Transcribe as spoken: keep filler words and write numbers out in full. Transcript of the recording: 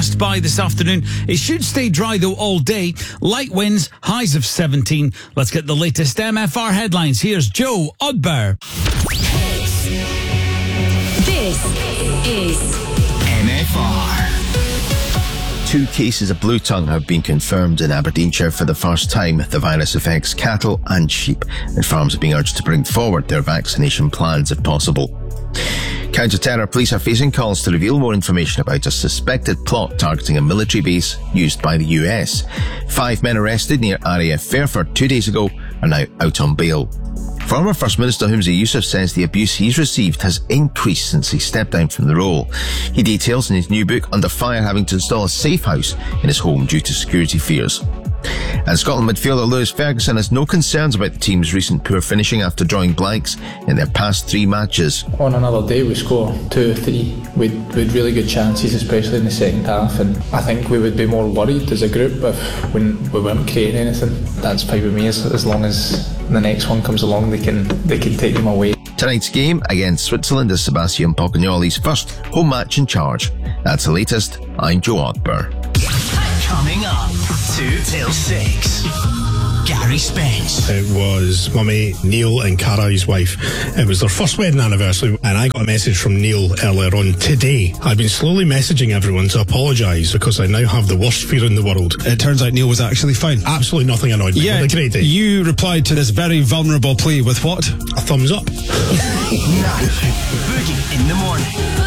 passed by this afternoon. It should stay dry though all day. Light winds, highs of seventeen. Let's get the latest M F R headlines. Here's Joe Odber. This is M F R. Two cases of blue tongue have been confirmed in Aberdeenshire for the first time. The virus affects cattle and sheep, and farms are being urged to bring forward their vaccination plans if possible. Counter-terror police are facing calls to reveal more information about a suspected plot targeting a military base used by the U S. Five men arrested near R A F Fairford two days ago are now out on bail. Former First Minister Humza Yousaf says the abuse he's received has increased since he stepped down from the role. He details in his new book Under Fire having to install a safe house in his home due to security fears. And Scotland midfielder Lewis Ferguson has no concerns about the team's recent poor finishing after drawing blanks in their past three matches. On another day we score two or three with, with really good chances, especially in the second half, and I think we would be more worried as a group if we, we weren't creating anything. That's fine with me as, as long as the next one comes along they can they can take them away. Tonight's game against Switzerland is Sebastian Pocagnoli's first home match in charge. That's the latest. I'm Joe Odber. Coming up, two till six. Gary Spence. It was my mate Neil and Cara, his wife. It was their first wedding anniversary, and I got a message from Neil earlier on today. I've been slowly messaging everyone to apologise because I now have the worst fear in the world. It turns out Neil was actually fine. Absolutely nothing annoyed me. Yeah, What a great day. You replied to this very vulnerable plea with what? A thumbs up. Now, Boogie in the morning.